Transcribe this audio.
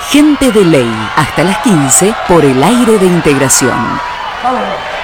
Gente de Ley, hasta las 15 por el aire de Integración. Vamos.